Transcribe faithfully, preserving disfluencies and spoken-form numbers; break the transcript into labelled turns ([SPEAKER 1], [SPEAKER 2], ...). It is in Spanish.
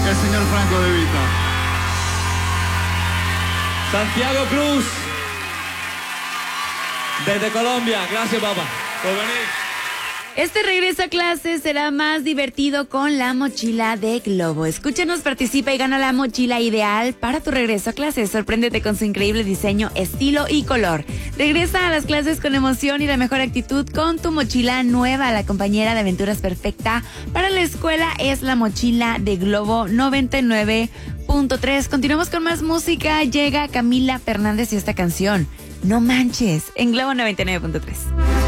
[SPEAKER 1] el señor Franco De Vita.
[SPEAKER 2] Santiago Cruz, desde Colombia. Gracias, papá, por venir.
[SPEAKER 3] Este regreso a clases será más divertido con la mochila de Globo. Escúchanos, participa y gana la mochila ideal para tu regreso a clases. Sorpréndete con su increíble diseño, estilo y color. Regresa a las clases con emoción y la mejor actitud con tu mochila nueva. La compañera de aventuras perfecta para la escuela es la mochila de Globo noventa y nueve punto tres. Continuamos con más música. Llega Camila Fernández y esta canción, No Manches, en Globo noventa y nueve punto tres.